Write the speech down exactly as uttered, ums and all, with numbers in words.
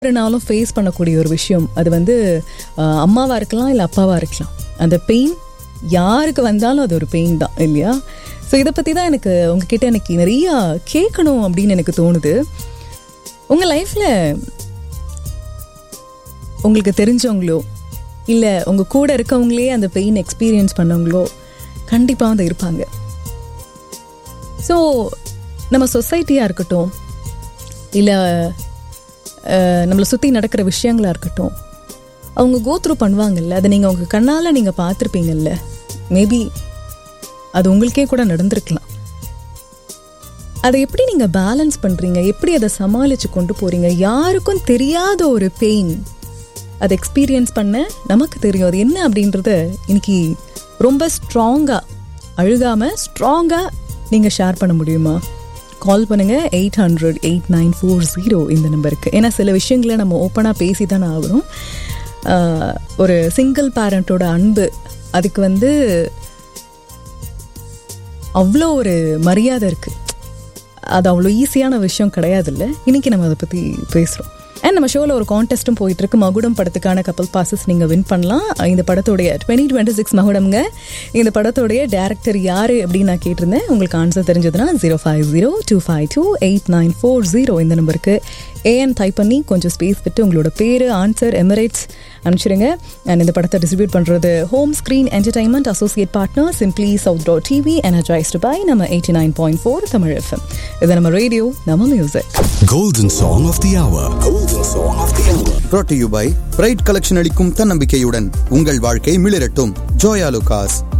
ஒரு நாளும் ஃபேஸ் பண்ணக்கூடிய ஒரு விஷயம். அது வந்து அம்மாவாக இருக்கலாம், இல்லை அப்பாவாக இருக்கலாம். அந்த பெயின் யாருக்கு வந்தாலும் அது ஒரு பெயின் தான் இல்லையா? ஸோ இதை பற்றி தான் எனக்கு உங்ககிட்ட எனக்கு நிறையா கேட்கணும் அப்படின்னு எனக்கு தோணுது. உங்கள் லைஃப்பில் உங்களுக்கு தெரிஞ்சவங்களோ இல்லை உங்கள் கூட இருக்கவங்களே அந்த பெயின் எக்ஸ்பீரியன்ஸ் பண்ணவங்களோ கண்டிப்பாக வந்து இருப்பாங்க. ஸோ நம்ம சொசைட்டியாக இருக்கட்டும், இல்லை நம்மளை சுற்றி நடக்கிற விஷயங்களாக இருக்கட்டும், அவங்க கோத்ரூ பண்ணுவாங்கல்ல, அதை நீங்கள் உங்கள் கண்ணால் நீங்கள் பார்த்துருப்பீங்கல்ல. மேபி அது உங்களுக்கே கூட நடந்திருக்கலாம். அதை எப்படி நீங்கள் பேலன்ஸ் பண்ணுறீங்க, எப்படி அதை சமாளித்து கொண்டு போகிறீங்க? யாருக்கும் தெரியாத ஒரு பெயின் அதை எக்ஸ்பீரியன்ஸ் பண்ண நமக்கு தெரியும் அது என்ன அப்படின்றத இன்னைக்கு ரொம்ப ஸ்ட்ராங்காக, அழுகாமல் ஸ்ட்ராங்காக நீங்கள் ஷேர் பண்ண முடியுமா? கால் பண்ணுங்கள் eight hundred eight nine four zero இந்த நம்பருக்கு. ஏன்னா சில விஷயங்களை நம்ம ஓப்பனாக பேசி தானே ஆகணும். ஒரு சிங்கிள் பேரண்ட்டோட அன்பு, அதுக்கு வந்து அவ்வளோ ஒரு மரியாதை இருக்குது. அது அவ்வளோ ஈஸியான விஷயம் கிடையாதுல்ல. இன்றைக்கி நம்ம அதை பற்றி பேசுகிறோம். அண்ட் நம்ம ஷோவில் ஒரு கான்டெஸ்ட்டும் போயிட்டுருக்கு. மகுடம் படத்துக்கான கப்பல் பாசஸ் நீங்கள் வின் பண்ணலாம். இந்த படத்தோடைய டுவெண்ட்டி டுவெண்ட்டி சிக்ஸ் மகுடம்ங்க. இந்த படத்தோடைய டேரக்டர் யார் அப்படின்னு நான் கேட்டிருந்தேன். உங்களுக்கு ஆன்சர் தெரிஞ்சதுன்னா zero five zero two five two eight nine four zero இந்த நம்பருக்கு ஏஎன் டைப் பண்ணி கொஞ்சம் ஸ்பேஸ் விட்டு உங்களோட பேர், ஆன்சர், எமிரேட்ஸ் அனுப்பிச்சிடுங்க. அண்ட் இந்த படத்தை டிஸ்ட்ரிபியூட் பண்ணுறது home screen entertainment, associate partner simply south dot TV, energised by நம்ம eighty nine point four Tamil FM. இது நம்ம ரேடியோ, நம்ம music. Golden Song of the Hour. Golden Song of the Hour. Brought to you by Pride Collection அளிக்கும் தன்னம்பிக்கையுடன் உங்கள் வாழ்க்கை மிளிரட்டும். ஜோயா லுகாஸ்.